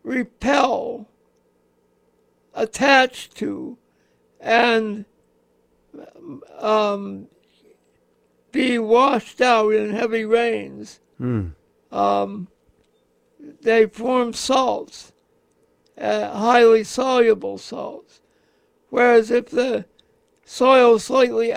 repel, attach to, and be washed out in heavy rains. They form salts, highly soluble salts. Whereas if the soil is slightly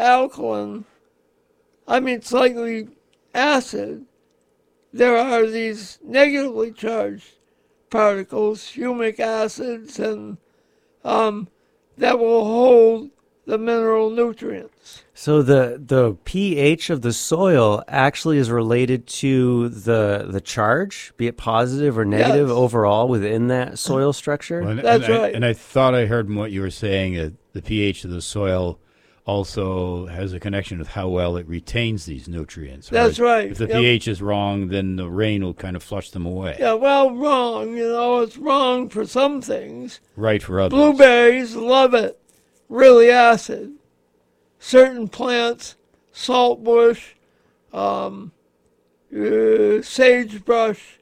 slightly acid, there are these negatively charged particles, humic acids, and that will hold the mineral nutrients. So the pH of the soil actually is related to the charge, be it positive or negative, Yes. overall within that soil structure? Well, That's right. And I thought I heard from what you were saying that the pH of the soil also has a connection with how well it retains these nutrients. That's right. If the Yep. pH is wrong, then the rain will kind of flush them away. Yeah, well, wrong. It's wrong for some things. Right for others. Blueberries love it. Really acid. Certain plants, saltbush, sagebrush,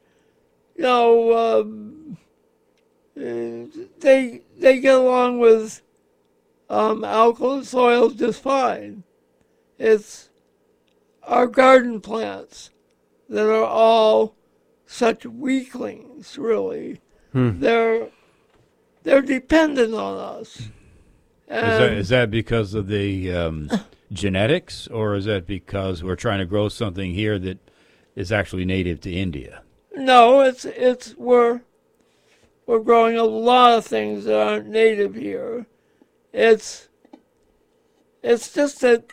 they get along with alkaline soils just fine. It's our garden plants that are all such weaklings, really. They're dependent on us. Is that because of the genetics, or is that because we're trying to grow something here that is actually native to India? No, it's we're growing a lot of things that aren't native here. It's just that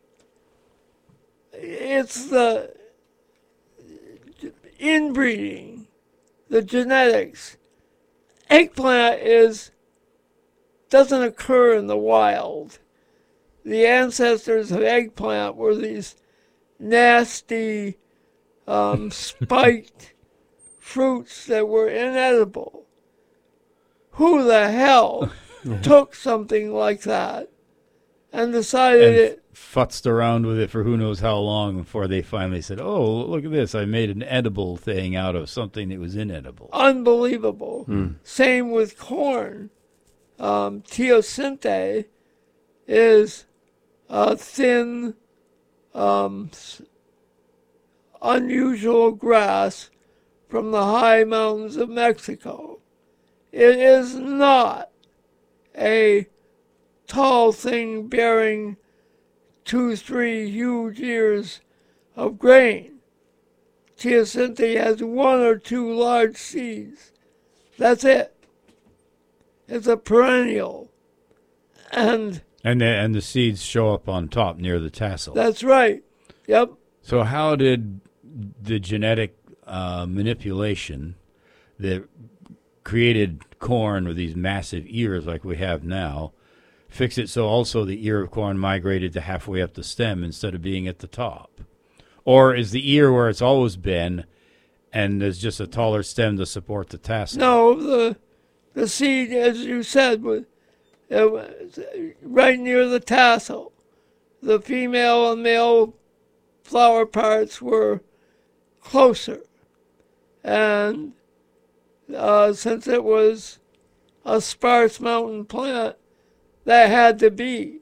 it's the inbreeding, the genetics. Eggplant doesn't occur in the wild. The ancestors of eggplant were these nasty, spiked fruits that were inedible. Who the hell took something like that and decided And futzed around with it for who knows how long before they finally said, "Oh, look at this! I made an edible thing out of something that was inedible." unbelievable. Same with corn. Teosinte is a thin, unusual grass from the high mountains of Mexico. It is not a tall thing bearing 2-3 huge ears of grain. Teosinte has 1 or 2 large seeds. That's it. It's a perennial. And the seeds show up on top near the tassel. that's right. Yep. So how did the genetic manipulation that created corn with these massive ears like we have now fix it so also the ear of corn migrated to halfway up the stem instead of being at the top? Or is the ear where it's always been and there's just a taller stem to support the tassel? No, the seed, as you said, was right near the tassel. The female and male flower parts were closer. And since it was a sparse mountain plant, that had to be.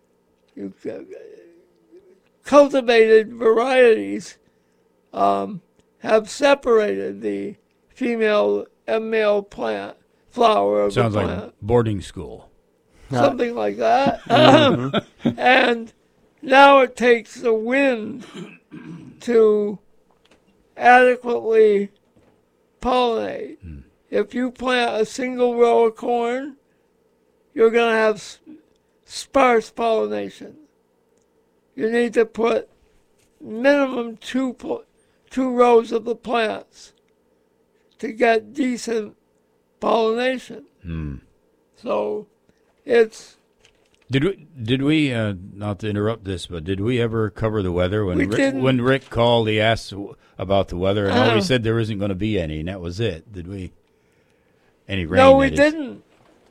Cultivated varieties have separated the female and male flower of Sounds the like plant. boarding school. Something like that. And now it takes the wind to adequately pollinate. If you plant a single row of corn, you're going to have sparse pollination. You need to put minimum two rows of the plants to get decent pollination. So it's... Did we not to interrupt this, but did we ever cover the weather? We didn't. When Rick called, he asked about the weather, and all he said there isn't going to be any, and that was it. Did we? Any rain? No, we didn't.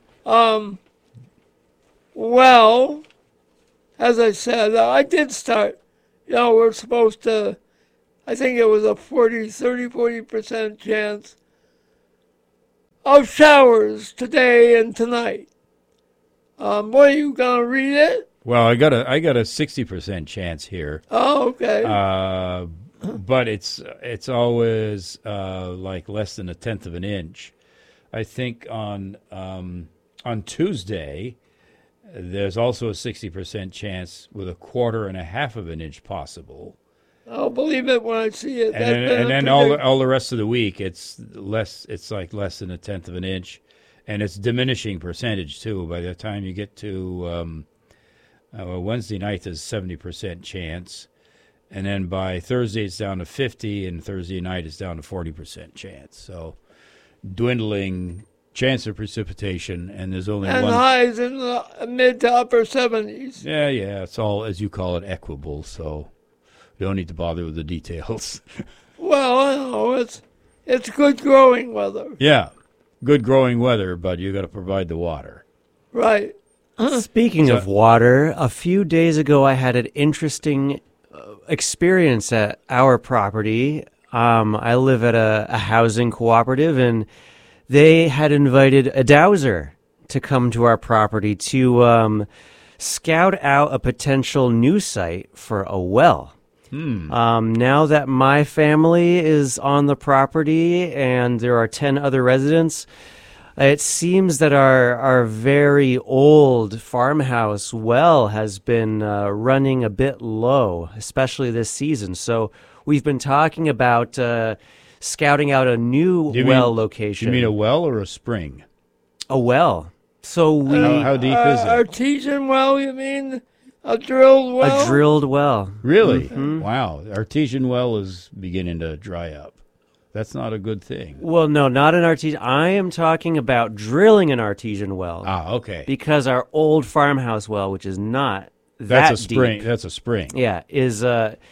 Well, as I said, I did start. We're supposed to, I think it was a 40% chance of showers today and tonight. What are you gonna read it? Well, I got a 60% chance here, Oh, okay. but it's always like less than a tenth of an inch. I think on Tuesday, there's also a 60% chance with a quarter and a half of an inch possible. I'll believe it when I see it. And then all the rest of the week, it's less. It's like less than a tenth of an inch, and it's diminishing percentage too. By the time you get to Wednesday night, there's 70% chance, and then by Thursday it's down to 50, and Thursday night it's down to 40% chance. So dwindling chance of precipitation, and there's only and one. highs in the mid to upper 70s. Yeah, it's all, as you call it, equable. So you don't need to bother with the details. Well, I know it's good growing weather. Yeah, good growing weather, but you got to provide the water. Right. Speaking of water, a few days ago I had an interesting experience at our property. I live at a housing cooperative, and they had invited a dowser to come to our property to scout out a potential new site for a well. Now that my family is on the property and there are 10 other residents, it seems that our very old farmhouse well has been running a bit low, especially this season. So we've been talking about scouting out a new location. You mean a well or a spring? A well. So we How deep is it? Artesian well, you mean? A drilled well? a drilled well. Really? Wow. Artesian well is beginning to dry up. That's not a good thing. Well, no, not an artesian. I am talking about drilling an artesian well. Okay. Because our old farmhouse well, which is not That's that a spring. deep, That's a spring. yeah, is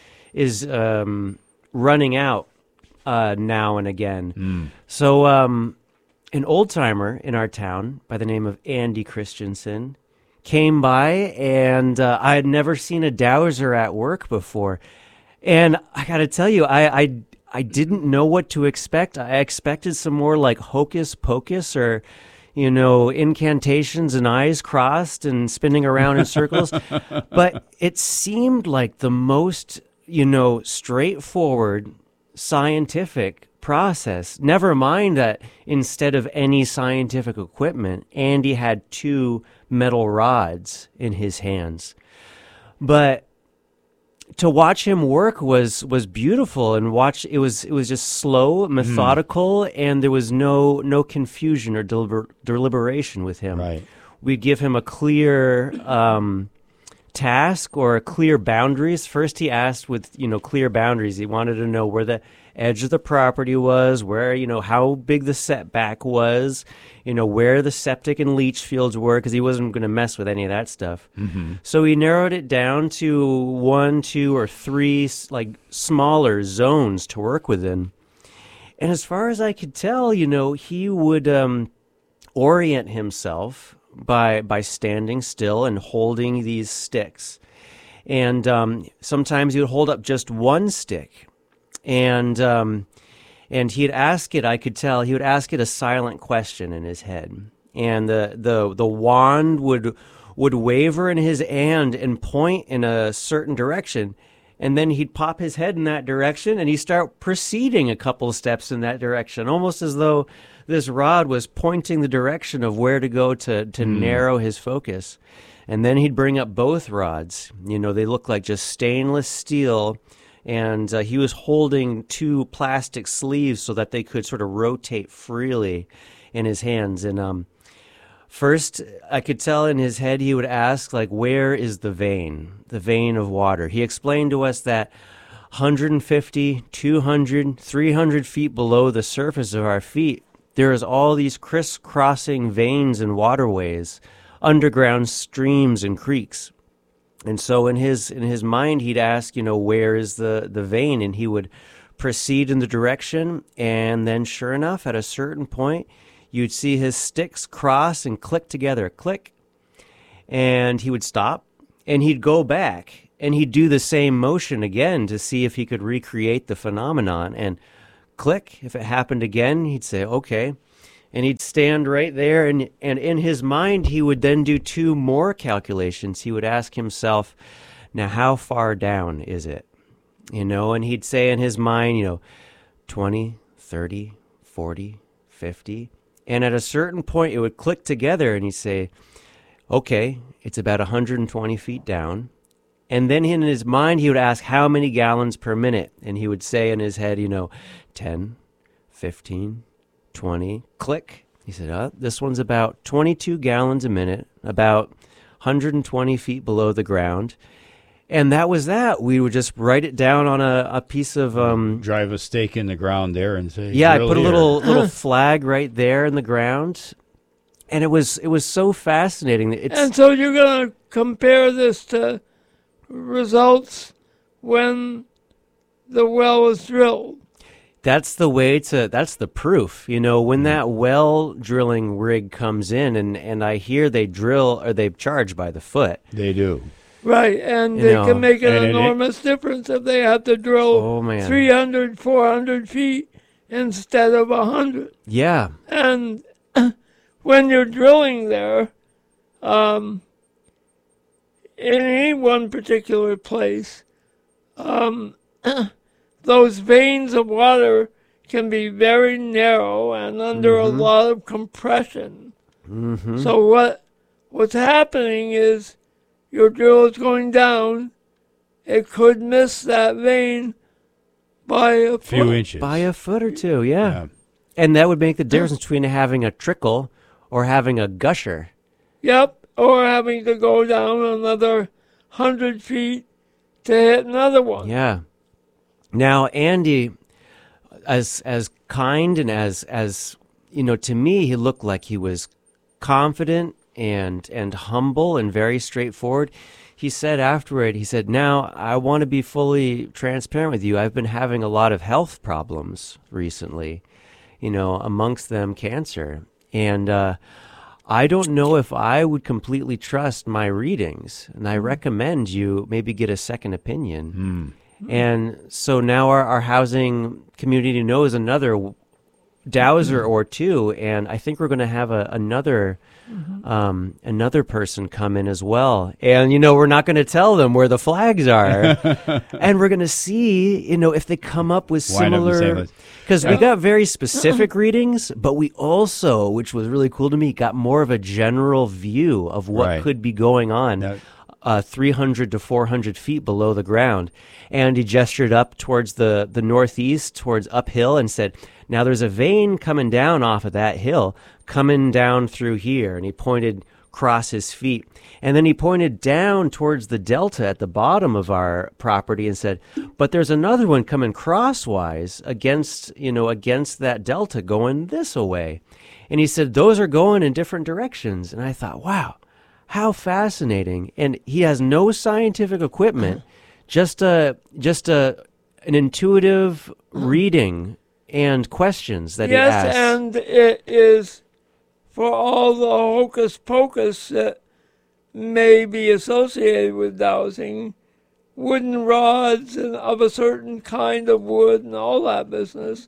running out now and again. So an old timer in our town by the name of Andy Christensen came by, and I had never seen a dowser at work before. And I got to tell you, I didn't know what to expect. I expected some more like hocus pocus or, incantations and eyes crossed and spinning around in circles. But it seemed like the most, straightforward scientific process. Never mind that instead of any scientific equipment, Andy had 2 metal rods in his hands. But to watch him work was beautiful, and it was just slow, methodical, and there was no confusion or deliberation with him. Right. We'd give him a clear task or clear boundaries. First, he asked with clear boundaries. He wanted to know where the edge of the property was, where how big the setback was, where the septic and leach fields were, because he wasn't going to mess with any of that stuff. So he narrowed it down to 1, 2, or 3 like smaller zones to work within. And as far as I could tell, he would orient himself by standing still and holding these sticks. And sometimes he would hold up just one stick. And he'd ask it, I could tell, he would ask it a silent question in his head. And the wand would waver in his hand and point in a certain direction. And then he'd pop his head in that direction, and he'd start proceeding a couple steps in that direction, almost as though this rod was pointing the direction of where to go to narrow his focus. And then he'd bring up both rods. They look like just stainless steel. And he was holding 2 plastic sleeves so that they could sort of rotate freely in his hands. And first, I could tell in his head he would ask, where is the vein of water? He explained to us that 150, 200, 300 feet below the surface of our feet, there is all these crisscrossing veins and waterways, underground streams and creeks. And so in his mind, he'd ask, where is the vein? And he would proceed in the direction. And then sure enough, at a certain point, you'd see his sticks cross and click together, click. And he would stop and he'd go back and he'd do the same motion again to see if he could recreate the phenomenon. And click, if it happened again, he'd say, okay. And he'd stand right there, and in his mind, he would then do two more calculations. He would ask himself, now, how far down is it? And he'd say in his mind, 20, 30, 40, 50. And at a certain point, it would click together, and he'd say, okay, it's about 120 feet down. And then in his mind, he would ask how many gallons per minute. And he would say in his head, 10, 15, 20, click. He said, this one's about 22 gallons a minute, about 120 feet below the ground. And that was that. We would just write it down on a piece of... drive a stake in the ground there and say... Yeah, I put a here. little flag right there in the ground. And it was so fascinating. And so you're going to compare this to results when the well was drilled. That's the proof. When that well drilling rig comes in, and I hear they drill or they charge by the foot. They do. Right, and they can make an enormous difference if they have to drill 300, 400 feet instead of 100. Yeah. And when you're drilling there, in any one particular place, those veins of water can be very narrow and under a lot of compression. Mm-hmm. So what's happening is your drill is going down. It could miss that vein by a few inches. By a foot or two, yeah. And that would make the difference between having a trickle or having a gusher. Yep, or having to go down another 100 feet to hit another one. Yeah. Now, Andy, as kind and as to me, he looked like he was confident and humble and very straightforward. He said afterward, now I want to be fully transparent with you. I've been having a lot of health problems recently, amongst them cancer. And I don't know if I would completely trust my readings. And I recommend you maybe get a second opinion. And so now our housing community knows another dowser or two, and I think we're going to have another person come in as well. And we're not going to tell them where the flags are, and we're going to see if they come up with similar. Because we got very specific readings, but we also, which was really cool to me, got more of a general view of what could be going on. 300 to 400 feet below the ground. And he gestured up towards the northeast, towards uphill, and said, now there's a vein coming down off of that hill, coming down through here. And he pointed across his feet. And then he pointed down towards the delta at the bottom of our property and said, but there's another one coming crosswise against that delta going this way. And he said, those are going in different directions. And I thought, wow. How fascinating. And he has no scientific equipment, just an intuitive reading and questions that he asks. Yes, and it is for all the hocus pocus that may be associated with dowsing, wooden rods and of a certain kind of wood and all that business.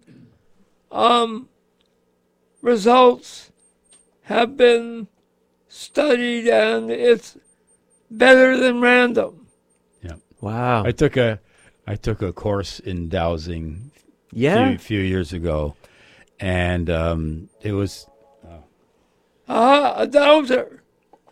Results have been studied, and it's better than random. Yeah. Wow. I took a course in dowsing a few years ago, and it was a dowser.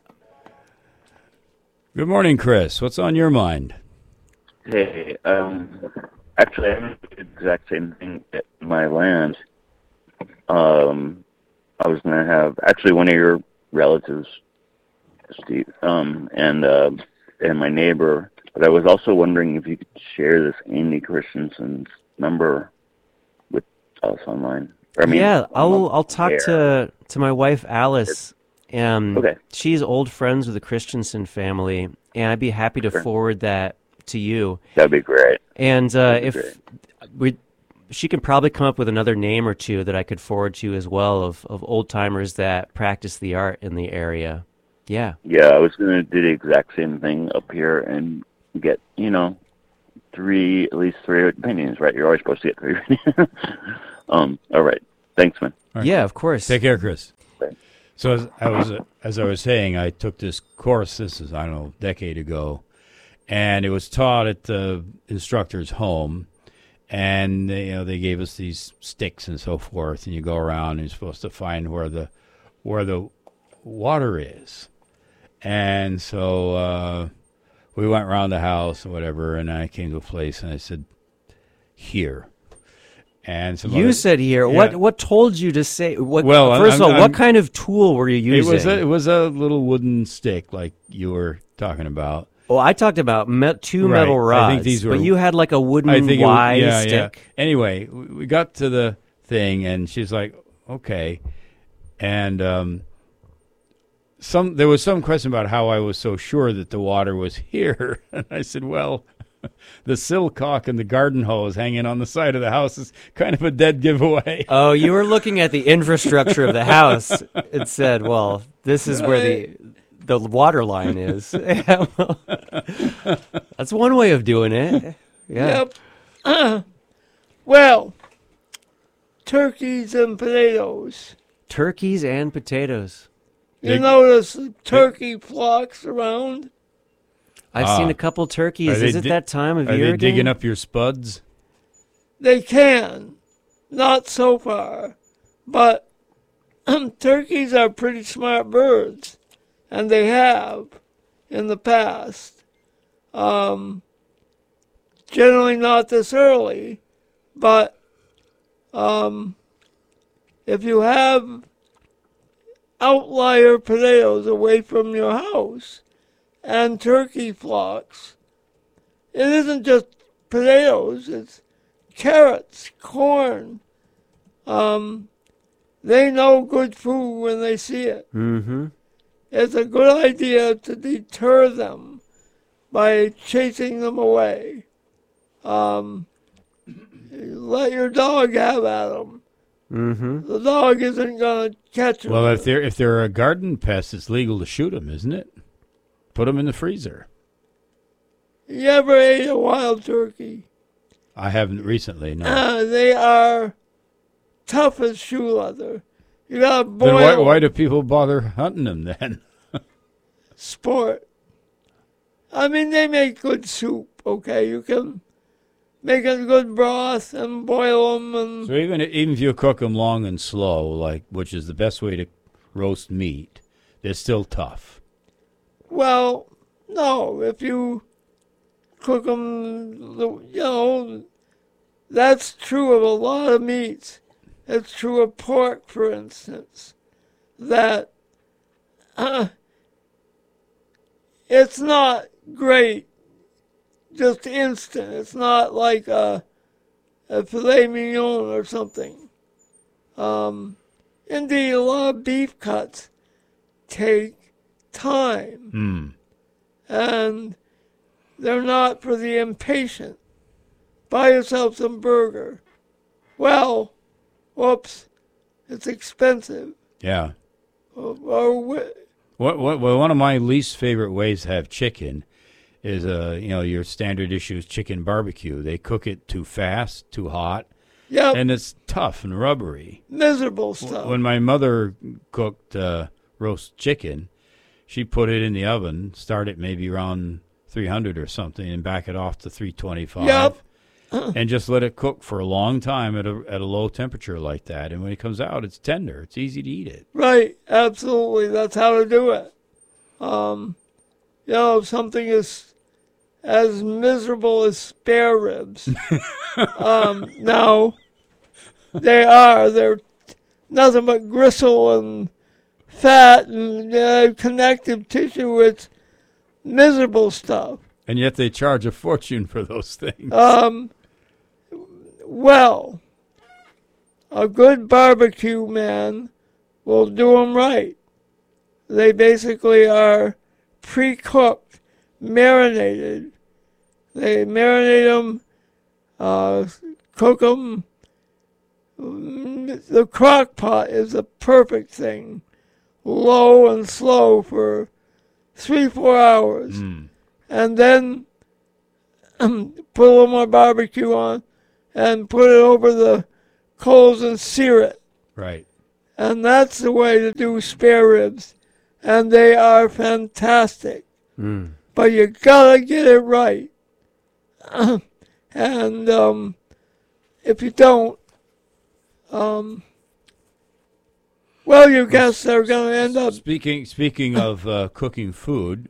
Good morning, Chris. What's on your mind? Hey, actually, I'm doing the exact same thing at my land. I was going to have actually one of your relatives, Steve, and my neighbor. But I was also wondering if you could share this Andy Christensen's number with us online. I'll talk to my wife Alice. Okay. She's old friends with the Christensen family, and I'd be happy to forward that to you. That'd be great. And she can probably come up with another name or two that I could forward to you as well of old-timers that practice the art in the area. Yeah. Yeah, I was going to do the exact same thing up here and get, at least three opinions, right? You're always supposed to get three. All right. Thanks, man. All right. Yeah, of course. Take care, Chris. Thanks. So as I was saying, I took this course. This is, I don't know, a decade ago, and it was taught at the instructor's home. And they gave us these sticks and so forth, and you go around and you're supposed to find where the water is. And so we went around the house or whatever, and I came to a place and I said, "Here." And you said here. Yeah. What told you to say? Well, first of all, what kind of tool were you using? it was a little wooden stick like you were talking about. Oh, I talked about two Right. metal rods, I think these were- but you had like a wooden I think Y stick. Yeah. Anyway, we got to the thing, and she's like, "Okay," and there was some question about how I was so sure that the water was here, and I said, "Well, the silcock and the garden hose hanging on the side of the house is kind of a dead giveaway." Oh, you were looking at the infrastructure of the house. It said, "Well, this is where the water line is." That's one way of doing it. Yeah. Yep. Well, turkeys and potatoes. Turkeys and potatoes. You notice turkey flocks around? I've seen a couple turkeys. Are they Is it that time of Are year they digging again? up your spuds? They can. Not so far. But turkeys are pretty smart birds. And they have in the past. Generally not this early. But if you have outlier potatoes away from your house and turkey flocks, it isn't just potatoes, it's carrots, corn. They know good food when they see it. Mm-hmm. It's a good idea to deter them by chasing them away. Let your dog have at them. Mm-hmm. The dog isn't going to catch them. Well, if they're a garden pest, it's legal to shoot them, isn't it? Put them in the freezer. You ever ate a wild turkey? I haven't recently. No. They are tough as shoe leather. You got to Then boil why do people bother hunting them then? sport. I mean, they make good soup, okay? You can make a good broth and boil them. And So even if you cook them long and slow, which is the best way to roast meat, they're still tough. well, no, if you cook them, that's true of a lot of meats. It's true of pork, for instance, that it's not great, just instant. It's not like a filet mignon or something. Indeed, a lot of beef cuts take time, and they're not for the impatient. Buy yourself some burger. Well, whoops, it's expensive. Yeah. Or Well, one of my least favorite ways to have chicken is, your standard issue is chicken barbecue. They cook it too fast, too hot, yep, and it's tough and rubbery. miserable stuff. When my mother cooked roast chicken, she put it in the oven, start it maybe around 300 or something, and back it off to 325. Yep. And just let it cook for a long time at a low temperature like that. And when it comes out, it's tender. It's easy to eat it. Right, absolutely. That's how to do it. If something is as miserable as spare ribs, now they're nothing but gristle and fat and connective tissue. It's miserable stuff. And yet they charge a fortune for those things. Well, a good barbecue man will do them right. They basically are pre-cooked, marinated. They marinate them, cook them. The crock pot is the perfect thing. Low and slow for 3-4 hours. And then put a little more barbecue on and put it over the coals and sear it. Right. And that's the way to do spare ribs. And they are fantastic. Mm. But you gotta get it right. And if you don't, well, your guests are going to end up. Speaking of cooking food,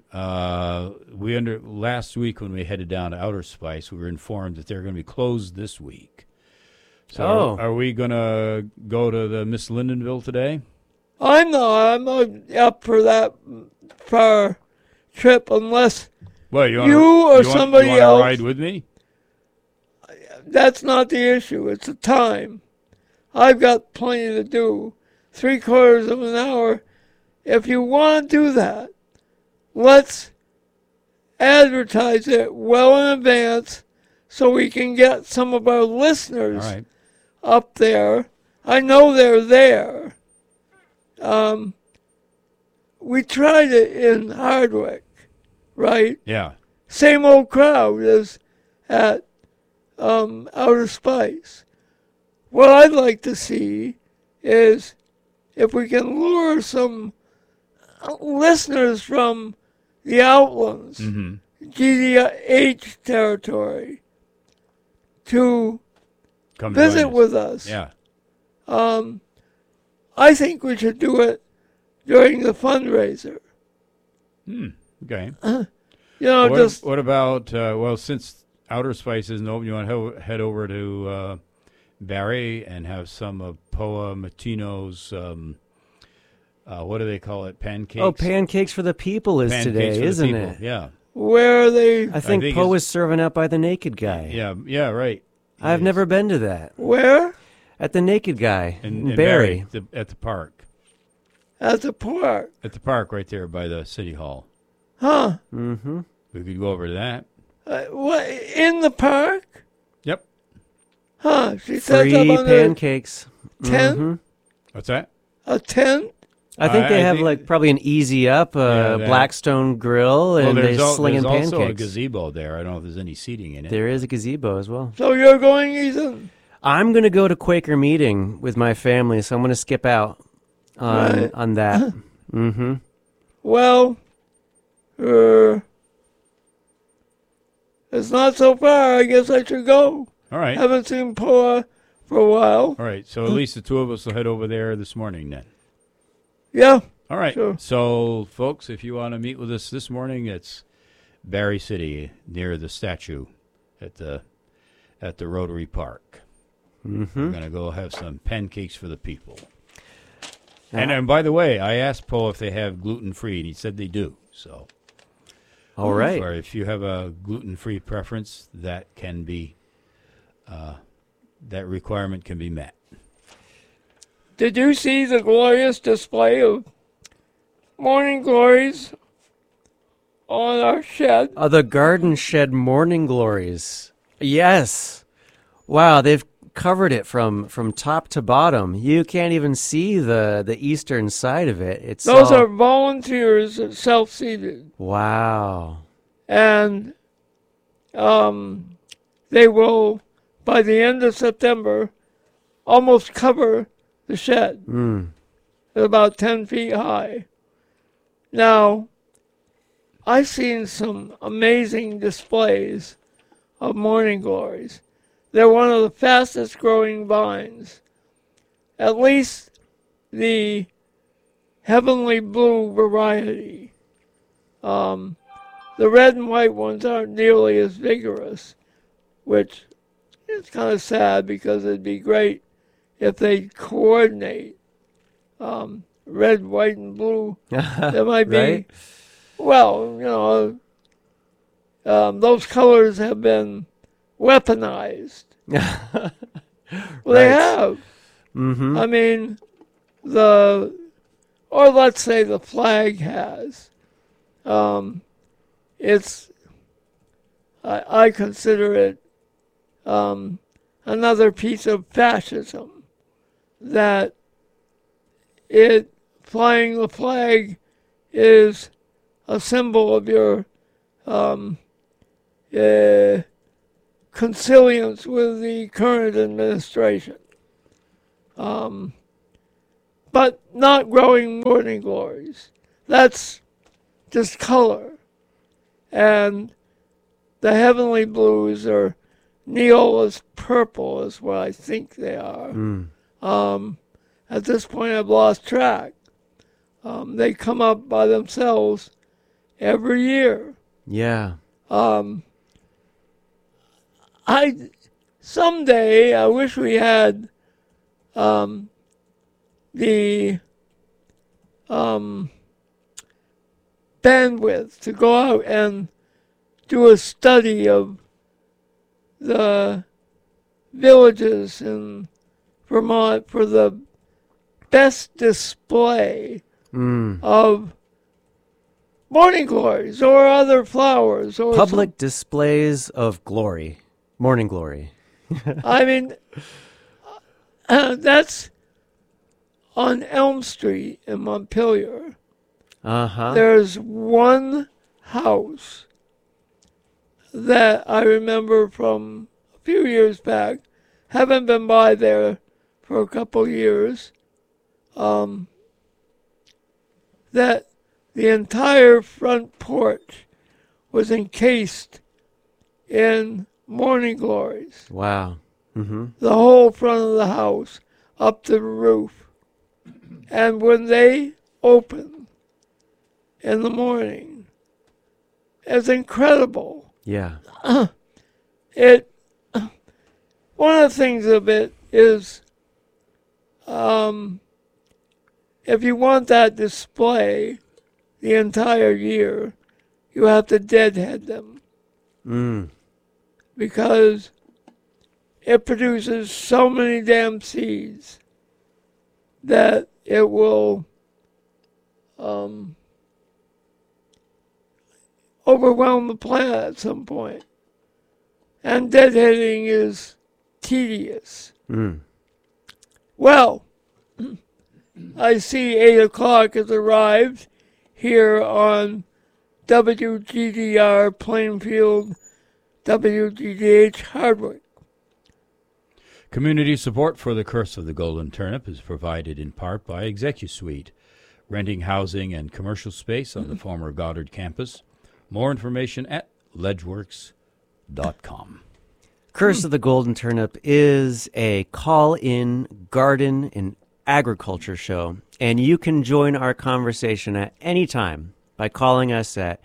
last week when we headed down to Outer Spice, we were informed that they're going to be closed this week. So are we going to go to the Miss Lindenville today? I'm not up for that far trip unless Well, you or somebody you else. ride with me? That's not the issue. It's the time. I've got plenty to do. 3/4 of an hour. If you want to do that, let's advertise it well in advance so we can get some of our listeners All right. up there. I know they're there. We tried it in Hardwick, right? Yeah. Same old crowd as at Outer Spice. What I'd like to see is if we can lure some listeners from the Outlands, GDH territory, to Come visit join us. with us. Yeah. I think we should do it during the fundraiser. Okay. You know, What about, since Outer Spice isn't open, you want to head over to Barry and have some of Poa Matino's, what do they call it, pancakes? Oh, pancakes for the people is Pancakes today, for the isn't people. it? Yeah. where are they? I think think Poe it's- was serving up by the Naked Guy. Yeah, right. I've Yes. never been to that. Where? At the Naked Guy In Barry. at the park. At the park. At the park right there by the city hall. Huh? Mm-hmm. We could go over to that. What, in the park? Yep. Huh? She says Free up on pancakes. tent? Mhm. What's that? A tent? I think they I have think- like probably an easy up Yeah, that- Blackstone grill and they sling in there's also a pancakes. gazebo there. I don't know if there's any seating in it. There is a gazebo as well. So you're going, Ethan? I'm going to go to Quaker meeting with my family, so I'm going to skip out Right. on that. Mm-hmm. Well, it's not so far. I guess I should go. All right. Haven't seen Poa for a while. All right. So at least the two of us will head over there this morning then. Yeah. All right. Sure. So, folks, if you want to meet with us this morning, it's Barry City near the statue at the Rotary Park. Mm-hmm. We're going to go have some pancakes for the people. And by the way, I asked Paul if they have gluten-free, and he said they do. So, All right. or if you have a gluten-free preference, that can be that requirement can be met. Did you see the glorious display of morning glories on our shed? The Garden Shed Morning Glories. Yes. Wow, they've covered it from top to bottom. You can't even see the eastern side of it. It's Those all- are volunteers, self-seated. Wow. And they will, by the end of September, almost cover the shed. Mm. They're about 10 feet high. Now, I've seen some amazing displays of morning glories. They're one of the fastest growing vines. At least the heavenly blue variety. The red and white ones aren't nearly as vigorous, which is kind of sad because it'd be great if they coordinate red, white, and blue. There might be, Right? well, you know, those colors have been weaponized. Well, they Right. have. Mm-hmm. I mean, or let's say the flag has. I consider it another piece of fascism, that flying the flag is a symbol of your consilience with the current administration. but not growing morning glories. That's just color. And the heavenly blues are Neola's purple is what I think they are. At this point, I've lost track. They come up by themselves every year. Yeah. Someday I wish we had the bandwidth to go out and do a study of the villages in Vermont for the best display of morning glories or other flowers or Public displays of glory, morning glory. I mean, that's on Elm Street in Montpelier. There's one house that I remember from a few years back. Haven't been by there for a couple years. That the entire front porch was encased in morning glories. Wow. The whole front of the house up to the roof. And when they open in the morning, it's incredible. Yeah. One of the things of it is, if you want that display the entire year, you have to deadhead them. Because it produces so many damn seeds that it will overwhelm the plant at some point. And deadheading is tedious. Well, I see 8 o'clock has arrived here on WGDR Plainfield, WGDH Hardwick. Community support for the Curse of the Golden Turnip is provided in part by ExecuSuite, renting housing and commercial space on the former Goddard campus. More information at ledgeworks.com. Curse of the Golden Turnip is a call-in garden and agriculture show, and you can join our conversation at any time by calling us at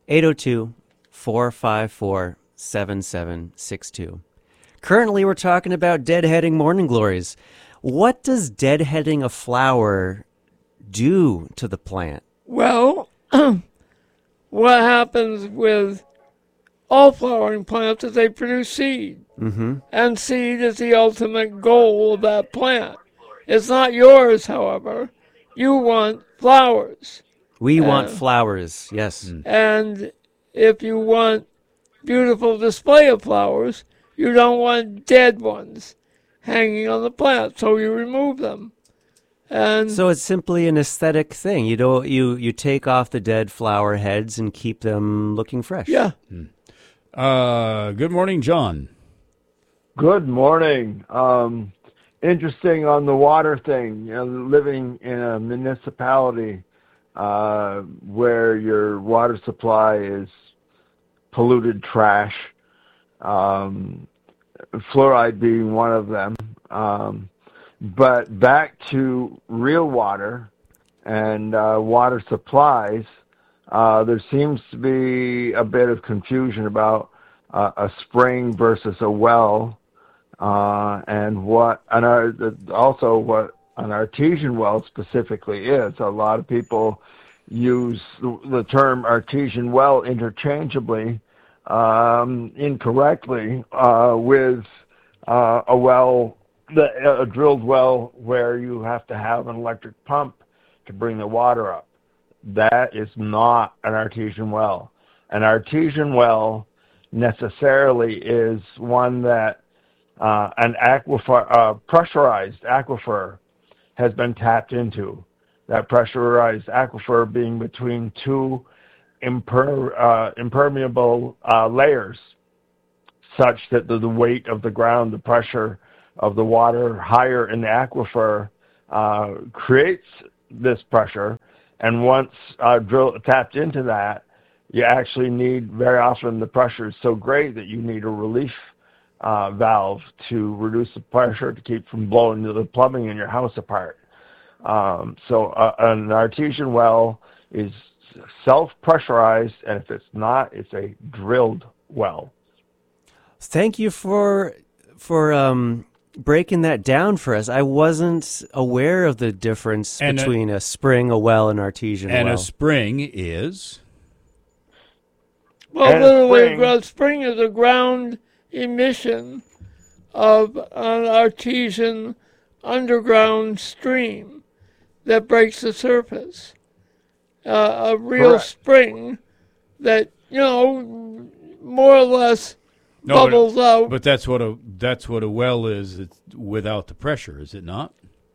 802-454-7762. Currently, we're talking about deadheading morning glories. What does deadheading a flower do to the plant? Well, what happens with all flowering plants is they produce seed. And seed is the ultimate goal of that plant. It's not yours, however. You want flowers. We want flowers, yes. And if you want beautiful display of flowers, you don't want dead ones hanging on the plant, so you remove them. And so it's simply an aesthetic thing. You take off the dead flower heads and keep them looking fresh. Yeah. Good morning, John. Good morning. Interesting on the water thing. Living in a municipality where your water supply is polluted trash, fluoride being one of them. But back to real water and water supplies, there seems to be a bit of confusion about a spring versus a well, and what an artesian well specifically is. A lot of people use the term artesian well interchangeably, incorrectly, with a well, a drilled well where you have to have an electric pump to bring the water up. That is not an artesian well. An artesian well necessarily is one that an aquifer, pressurized aquifer, has been tapped into. That pressurized aquifer being between two impermeable layers, such that the weight of the ground, the pressure of the water higher in the aquifer creates this pressure. And once tapped into that, you actually need, very often the pressure is so great that you need a relief valve to reduce the pressure to keep from blowing the plumbing in your house apart. So an artesian well is self-pressurized, and if it's not, it's a drilled well. Thank you for breaking that down for us. I wasn't aware of the difference between a spring, a well, and artesian well. And a spring is? Well, literally, a spring is a ground emission of an artesian underground stream that breaks the surface. A real Correct. spring that, more or less bubbles out. But that's what a well is. It's without the pressure, is it not?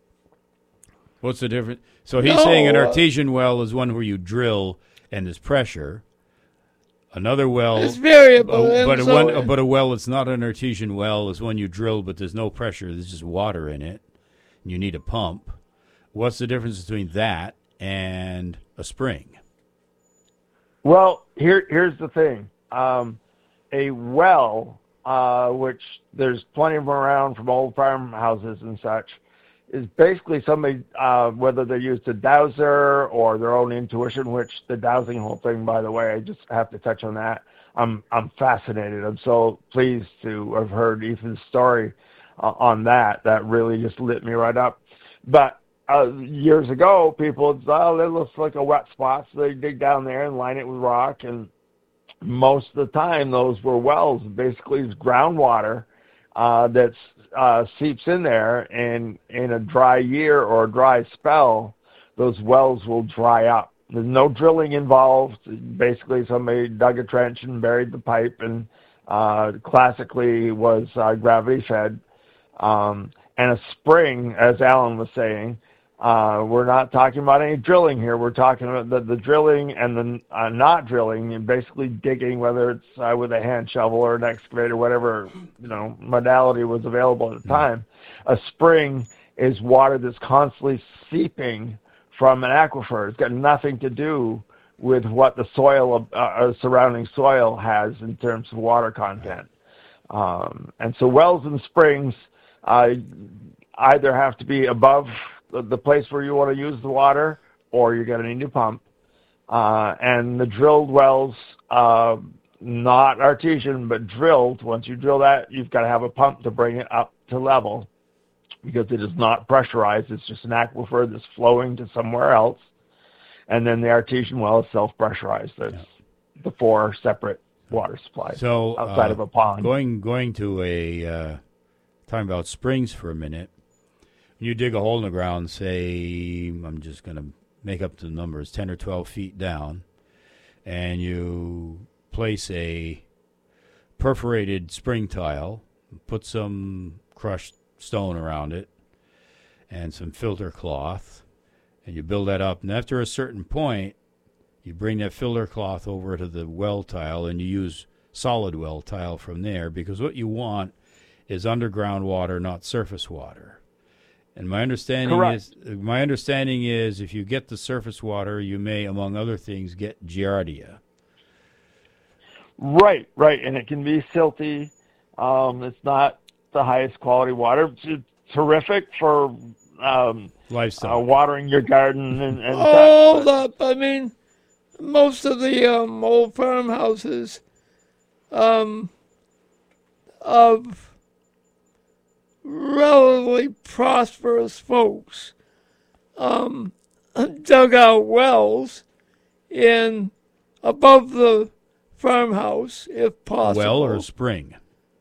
What's the difference? So he's saying an artesian well is one where you drill and there's pressure. Another well, it's variable. But a well that's not an artesian well is one you drill, but there's no pressure. There's just water in it. And you need a pump. What's the difference between that and a spring? Well, here's the thing. A well, which there's plenty of them around from old farmhouses and such, is basically somebody, whether they used a dowser or their own intuition, which the dowsing whole thing, by the way, I just have to touch on that. I'm fascinated. I'm so pleased to have heard Ethan's story on that. That really just lit me right up. But years ago, people would say, oh, it looks like a wet spot, so they dig down there and line it with rock. And most of the time, those were wells. Basically, it's groundwater that seeps in there, and in a dry year or a dry spell, those wells will dry up. There's no drilling involved. Basically, somebody dug a trench and buried the pipe, and classically was gravity fed. And a spring, as Alan was saying, we're not talking about any drilling here. We're talking about the drilling and the not drilling, and basically digging, whether it's with a hand shovel or an excavator, whatever modality was available at the time. A spring is water that's constantly seeping from an aquifer. It's got nothing to do with what the soil, surrounding soil has in terms of water content. And so wells and springs either have to be above the place where you want to use the water, or you're going to need a pump. And the drilled wells, not artesian, but drilled, once you drill that, you've got to have a pump to bring it up to level, because it is not pressurized. It's just an aquifer that's flowing to somewhere else. And then the artesian well is self-pressurized. There's the 4 separate water supplies outside of a pond. Going to talking about springs for a minute. When you dig a hole in the ground, say, I'm just going to make up the numbers, 10 or 12 feet down, and you place a perforated spring tile, put some crushed stone around it, and some filter cloth, and you build that up. And after a certain point, you bring that filter cloth over to the well tile, and you use solid well tile from there, because what you want is underground water, not surface water. And my understanding is if you get the surface water, you may, among other things, get giardia. Right, and it can be silty. It's not the highest quality water. It's terrific for lifestyle, watering your garden and hold up. I mean, most of the old farmhouses of relatively prosperous folks dug out wells in above the farmhouse, if possible. Well or a spring?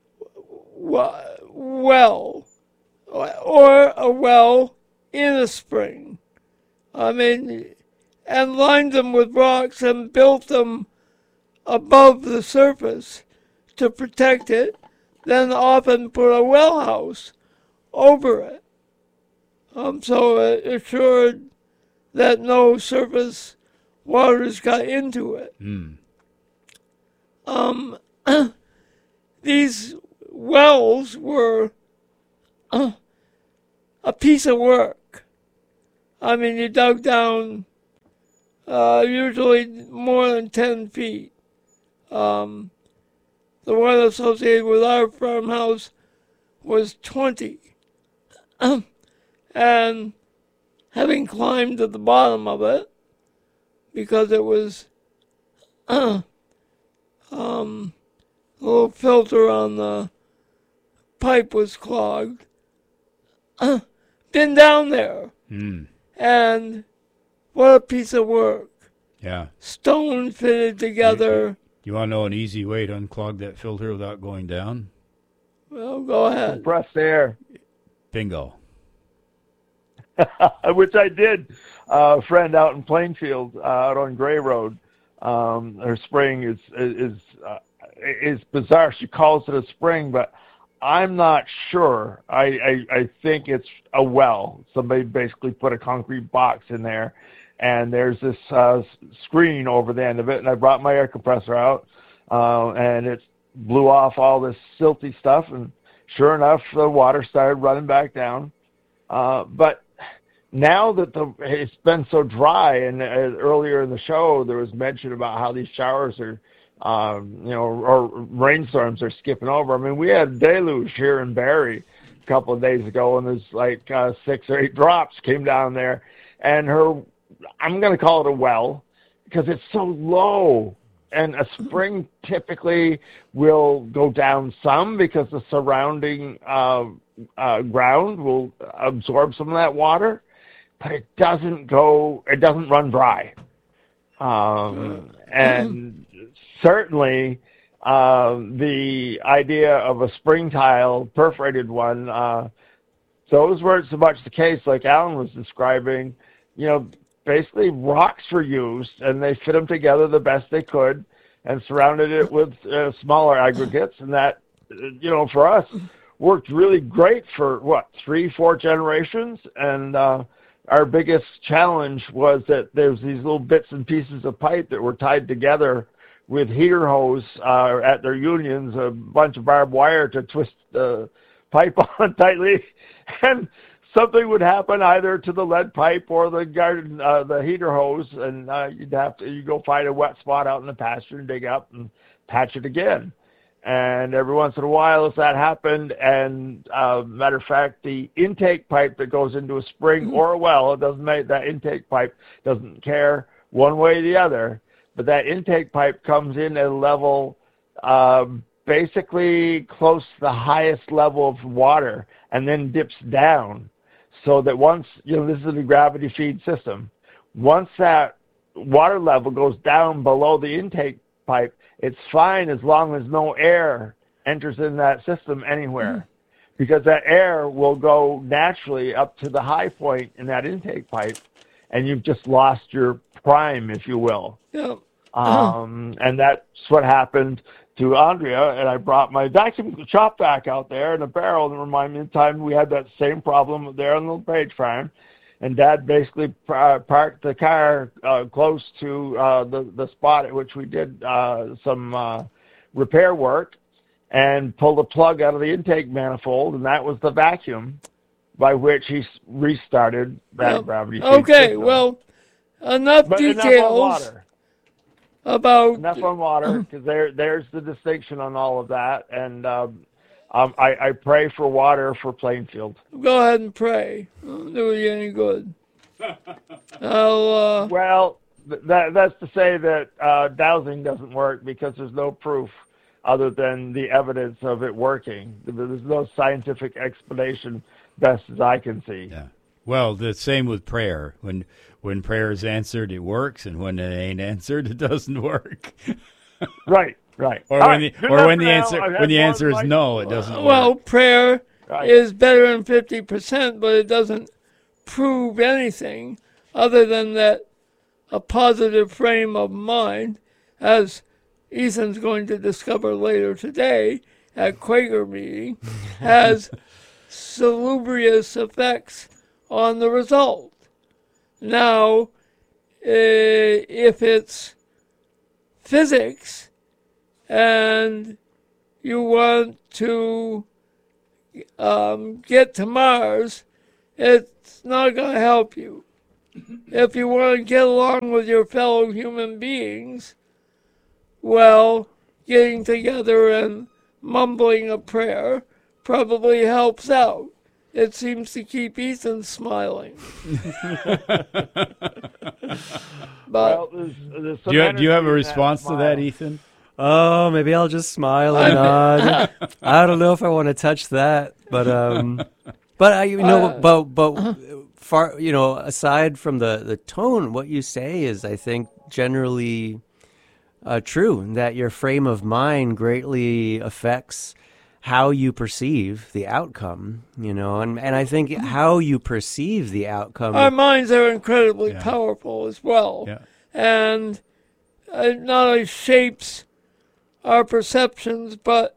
Well, or a well in a spring. I mean, and lined them with rocks and built them above the surface to protect it, then often put a well house over it. So it assured that no surface waters got into it. These wells were a piece of work. I mean, you dug down usually more than 10 feet. The one associated with our farmhouse was 20. And having climbed to the bottom of it, because it was a little filter on the pipe was clogged, been down there. And what a piece of work. Yeah. Stone fitted together. You want to know an easy way to unclog that filter without going down? Well, go ahead. Compressed air. Bingo. Which I did. A friend out in Plainfield, out on Gray Road, her spring is bizarre. She calls it a spring, but I'm not sure. I think it's a well. Somebody basically put a concrete box in there, and there's this screen over the end of it. And I brought my air compressor out, and it blew off all this silty stuff. And sure enough, the water started running back down. But now that it's been so dry, and earlier in the show there was mention about how these showers are, or rainstorms are skipping over. I mean, we had a deluge here in Barrie a couple of days ago, and there's like 6 or 8 drops came down there. And I'm going to call it a well because it's so low. And a spring typically will go down some because the surrounding ground will absorb some of that water, but it doesn't run dry. And certainly the idea of a spring tile, perforated one, those weren't so much the case like Alan was describing. Basically rocks were used, and they fit them together the best they could and surrounded it with smaller aggregates. And that, for us, worked really great for, 3-4 generations. And our biggest challenge was that there's these little bits and pieces of pipe that were tied together with heater hose at their unions, a bunch of barbed wire to twist the pipe on tightly. And something would happen either to the lead pipe or the heater hose, and you go find a wet spot out in the pasture and dig up and patch it again. And every once in a while, if that happened, and matter of fact, the intake pipe that goes into a spring or a well, that intake pipe doesn't care one way or the other, but that intake pipe comes in at a level basically close to the highest level of water and then dips down. So that once, this is a gravity feed system, once that water level goes down below the intake pipe, it's fine as long as no air enters in that system anywhere, because that air will go naturally up to the high point in that intake pipe, and you've just lost your prime, if you will. Yeah. And that's what happened to Andrea, and I brought my vacuum chop vac out there in a barrel and remind me of the time we had that same problem there on the LePage farm. And Dad basically parked the car close to the spot at which we did some repair work and pulled the plug out of the intake manifold, and that was the vacuum by which he restarted that gravity feed Okay, system. well, enough details. Enough on water, because there's the distinction on all of that. And I pray for water for Plainfield. Go ahead and pray. Won't do you any good. Well, that's to say that dowsing doesn't work because there's no proof other than the evidence of it working. There's no scientific explanation, best as I can see. Yeah. Well, the same with prayer. When prayer is answered, it works, and when it ain't answered, it doesn't work. Right. Or when the answer is no, it doesn't work. Well, prayer is better than 50%, but it doesn't prove anything other than that a positive frame of mind, as Ethan's going to discover later today at Quaker meeting, has salubrious effects on the result. Now, if it's physics and you want to get to Mars, it's not going to help you. if you want to get along with your fellow human beings, well, getting together and mumbling a prayer probably helps out. It seems to keep Ethan smiling. But there's Do you have a response to that, Ethan? Oh, maybe I'll just smile and nod. I don't know if I want to touch that, but far, aside from the tone, what you say is, I think, generally true. That your frame of mind greatly affects how you perceive the outcome. And I think how you perceive the outcome. our minds are incredibly powerful as well, and it not only shapes our perceptions, but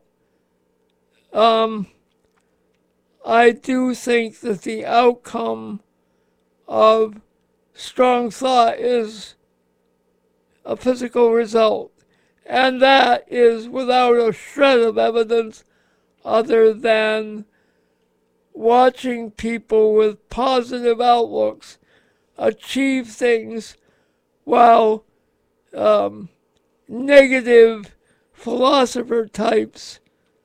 I do think that the outcome of strong thought is a physical result. And that is without a shred of evidence other than watching people with positive outlooks achieve things while negative philosopher types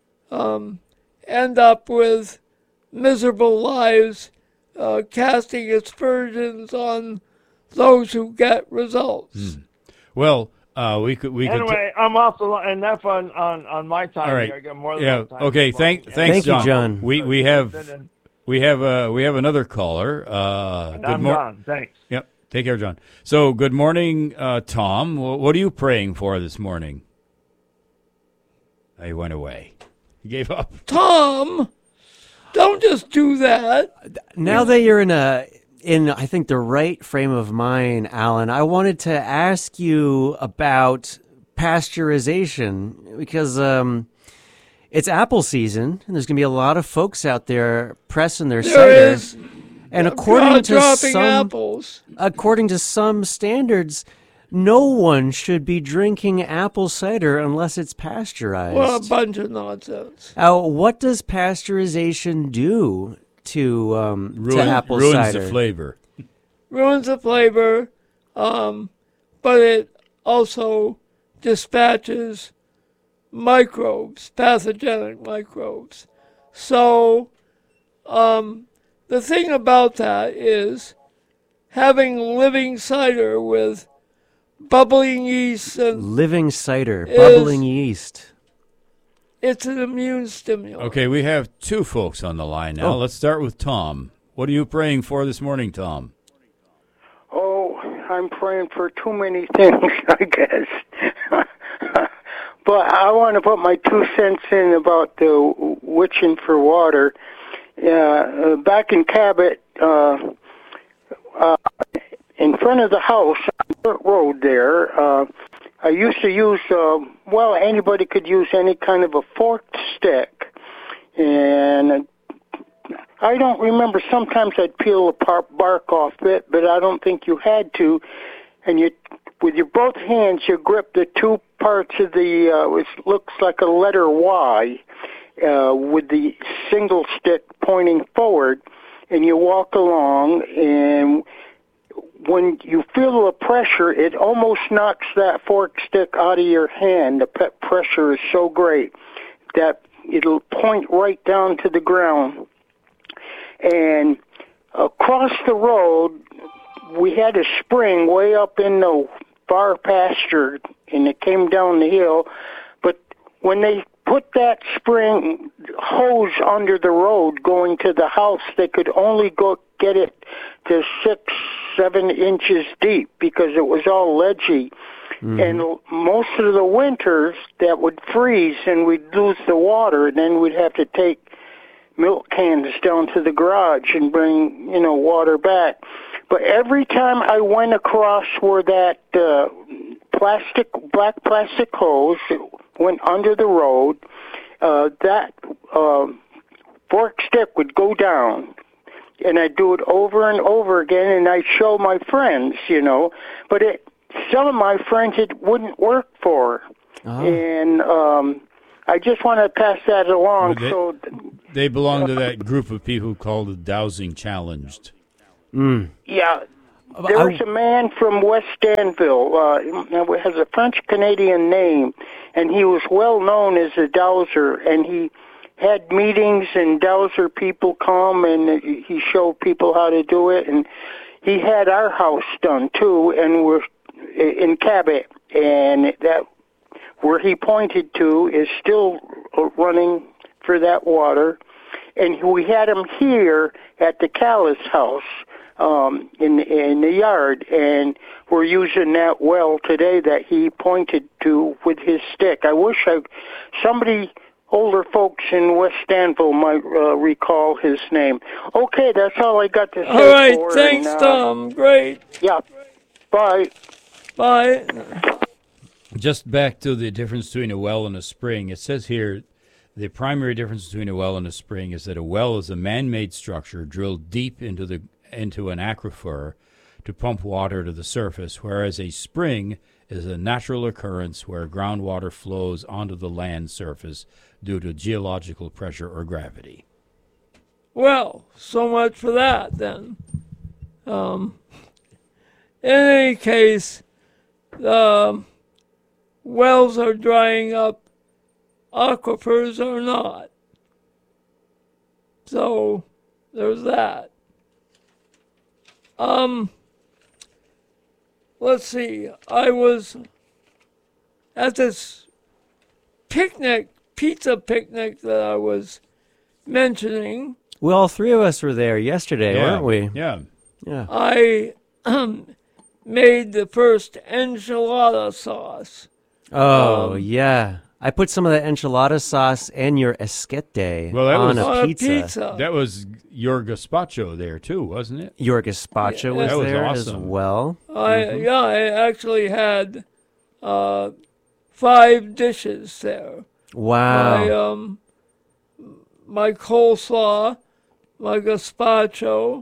end up with miserable lives, casting aspersions on those who get results. Well, we could. Anyway, I'm also enough on my time. All right. Here. I got more than time. Okay. Thanks, Thank you, John. We have another caller. I'm John. Thanks. Yep. Take care, John. So, good morning, Tom. What are you praying for this morning? He went away. He gave up. Tom, don't just do that. Now that you're in I think the right frame of mind, Alan, I wanted to ask you about pasteurization because it's apple season and there's going to be a lot of folks out there pressing their cider. And according to some standards, no one should be drinking apple cider unless it's pasteurized. Well, a bunch of nonsense. What does pasteurization do to apple ruins cider? The flavor. Ruins the flavor, but it also dispatches microbes, pathogenic microbes. So the thing about that is having living cider with bubbling yeast and living cider, bubbling yeast. It's an immune stimulant. Okay, we have two folks on the line now. Let's start with Tom. What are you praying for this morning, Tom? Oh, I'm praying for too many things, I guess. But I want to put my 2 cents in about the witching for water. Back in Cabot, in front of the house, on Dirt Road there, I used to use, anybody could use any kind of a forked stick. And I don't remember, sometimes I'd peel the bark off it, but I don't think you had to. And with your both hands, you grip the two parts of it looks like a letter Y, with the single stick pointing forward, and you walk along, and when you feel the pressure, it almost knocks that fork stick out of your hand. The pressure is so great that it'll point right down to the ground. And across the road, we had a spring way up in the far pasture, and it came down the hill. But when they put that spring hose under the road going to the house, they could only get it to 6-7 inches deep because it was all ledgy. Mm-hmm. And most of the winters that would freeze and we'd lose the water, and then we'd have to take milk cans down to the garage and bring, water back. But every time I went across where that black plastic hose went under the road, that fork stick would go down. And I'd do it over and over again, and I'd show my friends, But some of my friends it wouldn't work for. Oh. And I just want to pass that along. They belong to that group of people called the Dowsing Challenged. Mm. Yeah. There's a man from West Danville, has a French-Canadian name, and he was well known as a dowser, and he had meetings, and dowser people come, and he showed people how to do it, and he had our house done, too, and we're in Cabot, and that where he pointed to is still running for that water, and we had him here at the Callis house, in the yard, and we're using that well today that he pointed to with his stick. I wish somebody, older folks in West Danville, might recall his name. Okay, that's all I got to say. All right, thanks, Tom. Great. Yeah. Bye. Bye. Just back to the difference between a well and a spring. It says here the primary difference between a well and a spring is that a well is a man-made structure drilled deep into an aquifer to pump water to the surface, whereas a spring is a natural occurrence where groundwater flows onto the land surface due to geological pressure or gravity. Well, so much for that then. In any case, wells are drying up, aquifers are not. So there's that. Let's see. I was at this pizza picnic that I was mentioning. Well, all three of us were there yesterday, weren't we? Yeah. I made the first enchilada sauce. Oh, yeah. I put some of the enchilada sauce and your esquite on a pizza. That was your gazpacho there, too, wasn't it? Your gazpacho was there as well. I actually had 5 dishes there. Wow. My coleslaw, my gazpacho,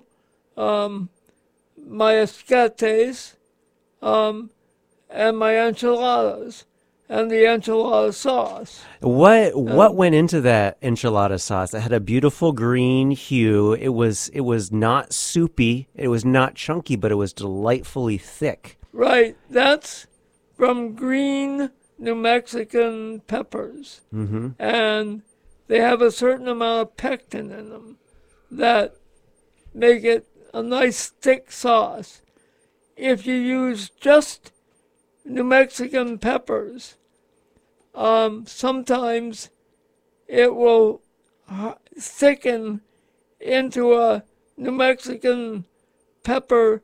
my esquites, and my enchiladas. And the enchilada sauce. What went into that enchilada sauce? It had a beautiful green hue. It was not soupy. It was not chunky, but it was delightfully thick. Right. That's from green New Mexican peppers. Mm-hmm. And they have a certain amount of pectin in them that make it a nice thick sauce. If you use just New Mexican peppers, sometimes it will thicken into a New Mexican pepper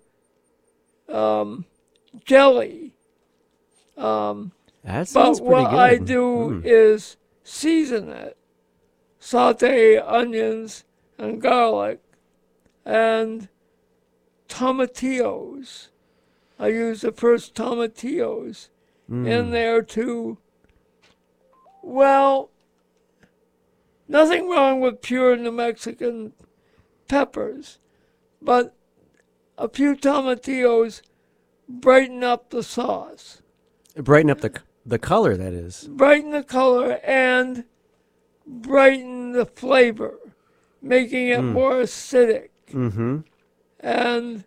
jelly. That sounds but pretty what good. I do is season it, saute onions and garlic and tomatillos. I use the first tomatillos in there too. Well, nothing wrong with pure New Mexican peppers, but a few tomatillos brighten up the sauce. Brighten up the color, that is. Brighten the color and brighten the flavor, making it more acidic. Mm-hmm. And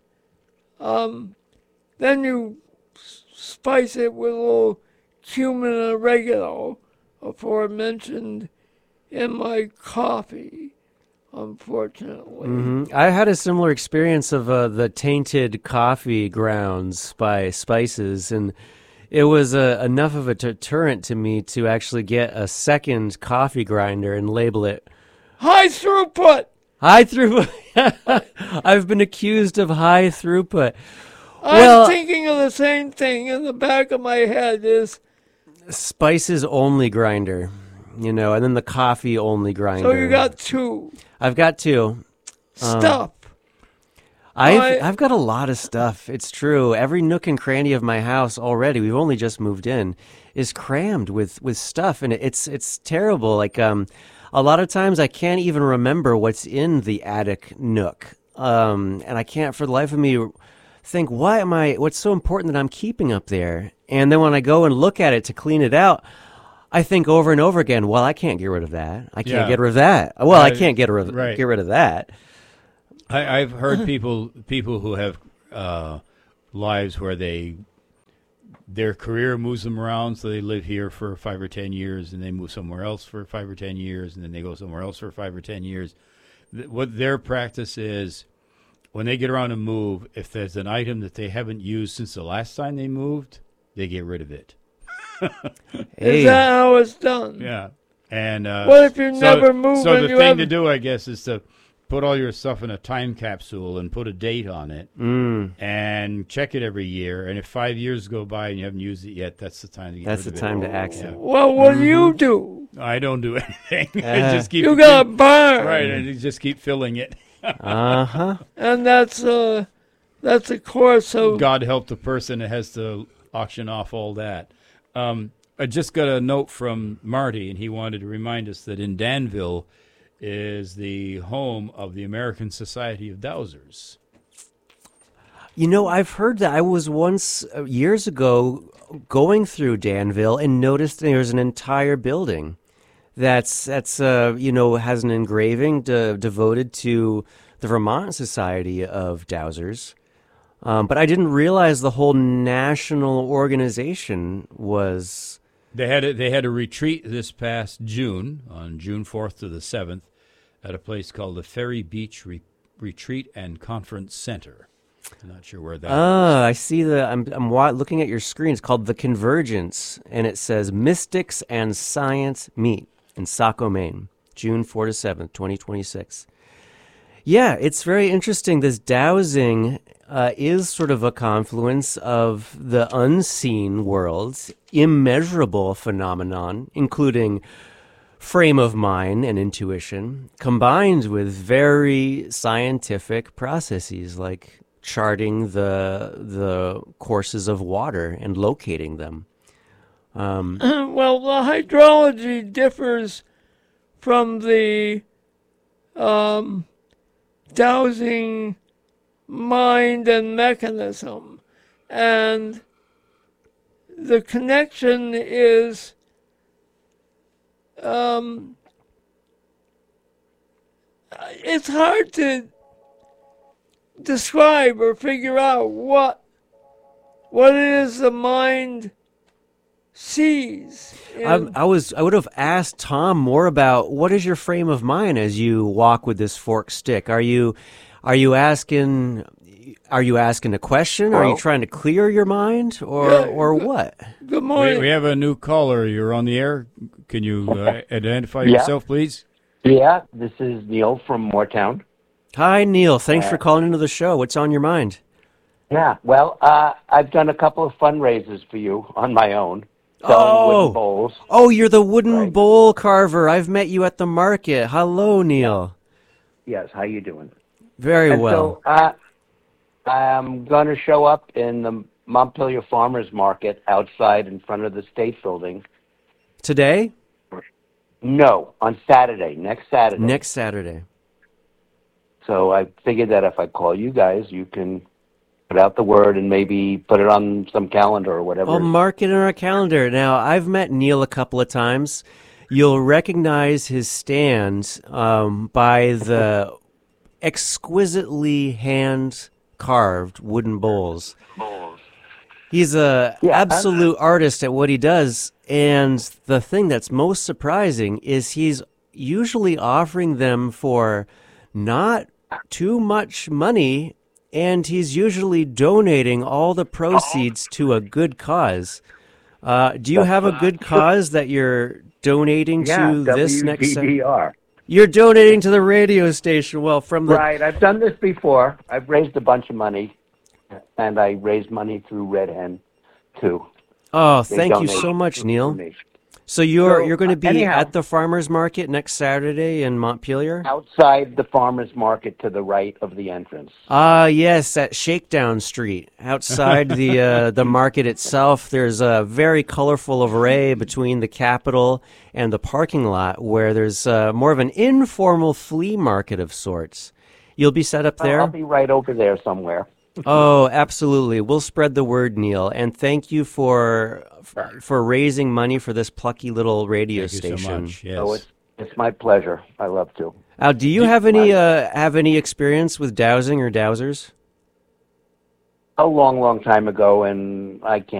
then you spice it with a little cumin and oregano, aforementioned in my coffee, unfortunately. Mm-hmm. I had a similar experience of the tainted coffee grounds by Spices, and it was enough of a deterrent to me to actually get a second coffee grinder and label it High throughput! High throughput. I've been accused of high throughput. I'm thinking of the same thing in the back of my head is Spices only grinder, and then the coffee only grinder. So you got 2. I've got 2. Stuff. I've got a lot of stuff. It's true. Every nook and cranny of my house already, we've only just moved in, is crammed with stuff, and it's terrible. Like a lot of times I can't even remember what's in the attic nook, and I can't for the life of me think what's so important that I'm keeping up there. And then when I go and look at it to clean it out, I think over and over again, well, I can't get rid of that. I can't get rid of that. Well, I can't get rid of that. I've heard people who have lives where their career moves them around, so they live here for 5 or 10 years, and they move somewhere else for 5 or 10 years, and then they go somewhere else for 5 or 10 years. What their practice is, when they get around to move, if there's an item that they haven't used since the last time they moved, they get rid of it. Is that how it's done? Yeah. And what if you never move? So and the you thing have... to do, I guess, is to put all your stuff in a time capsule and put a date on it and check it every year. And if 5 years go by and you haven't used it yet, that's the time to get That's rid the of time it. to act. Well, what do you do? I don't do anything. I just keep You got a barn, right, and you just keep filling it. and that's a course of... God help the person that has to auction off all that. I just got a note from Marty, and he wanted to remind us that in Danville is the home of the American Society of Dowsers. You know, I've heard that. I was once, years ago, going through Danville and noticed there's an entire building that's has an engraving devoted to the Vermont Society of Dowsers. But I didn't realize the whole national organization was... They had a retreat this past June, on June 4th to the 7th, at a place called the Ferry Beach Retreat and Conference Center. I'm not sure where that is. I see I'm looking at your screen. It's called The Convergence, and it says Mystics and Science Meet in Saco, Maine, June 4 to 7th, 2026. Yeah, it's very interesting. This dowsing is sort of a confluence of the unseen world's immeasurable phenomenon, including frame of mind and intuition, combined with very scientific processes like charting the courses of water and locating them. Well, the hydrology differs from the dowsing mind and mechanism, and the connection is it's hard to describe or figure out what it is the mind sees. I would have asked Tom more about what is your frame of mind as you walk with this forked stick. Are you asking a question? Are you trying to clear your mind, or what? Good morning. We have a new caller. You're on the air. Can you identify yourself, please? Yeah, this is Neil from Moortown. Hi, Neil. Thanks for calling into the show. What's on your mind? Yeah, well, I've done a couple of fundraisers for you on my own, selling wooden bowls. Oh, you're the wooden bowl carver. I've met you at the market. Hello, Neil. Yes, how you doing? Very well. So I'm going to show up in the Montpelier Farmers Market outside in front of the State Building. Today? No, on Saturday, next Saturday. Next Saturday. So I figured that if I call you guys, you can put out the word and maybe put it on some calendar or whatever. I'll mark it in our calendar. Now, I've met Neil a couple of times. You'll recognize his stand by the exquisitely hand-carved wooden bowls. He's a absolute artist at what he does, and the thing that's most surprising is he's usually offering them for not too much money, and he's usually donating all the proceeds to a good cause. Do you have a good cause that you're donating to this next? WDDR. You're donating to the radio station. Well, from the Right, I've done this before. I've raised a bunch of money, and I raised money through Red Hen, too. Oh, They thank you donate so much, Neil. donation. So you're going to be anyhow, at the farmers market next Saturday in Montpelier? outside the farmers market to the right of the entrance. Yes, at Shakedown Street. Outside the market itself, there's a very colorful array between the Capitol and the parking lot where there's more of an informal flea market of sorts. You'll be set up there? I'll be right over there somewhere. Oh, absolutely. We'll spread the word, Neil. And thank you for raising money for this plucky little radio Thank station. you so much. Yes. So it's my pleasure. I love to. Do you have any experience with dowsing or dowsers? a long, long time ago, and I can't